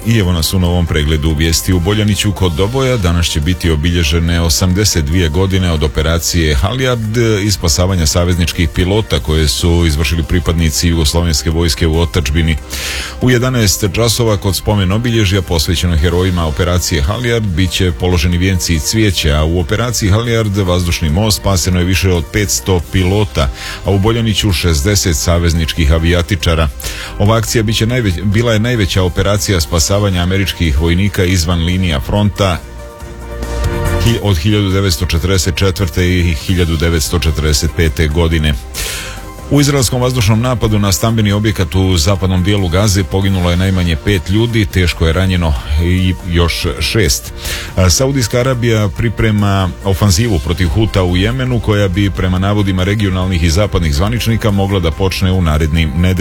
I evo nas u novom pregledu vijesti. U Boljaniću kod Doboja danas će biti obilježene 82 godine od operacije Halijard i spasavanja savezničkih pilota koje su izvršili pripadnici jugoslovenske vojske u otadžbini. U 11 časova kod spomen obilježja posvećeno herojima operacije Halijard bit će položeni vijenci i cvijeće, a u operaciji Halijard vazdušni most spaseno je više od 500 pilota, a u Boljaniću 60 savezničkih avijatičara. Ova akcija bila je najveća operacija spasavanja američkih vojnika izvan linija fronta od 1944. i 1945. godine. U izraelskom vazdušnom napadu na stambeni objekat u zapadnom dijelu Gaze poginulo je najmanje 5 ljudi, teško je ranjeno i još 6. Saudijska Arabija priprema ofanzivu protiv Huta u Jemenu koja bi prema navodima regionalnih i zapadnih zvaničnika mogla da počne u narednim nedeljama.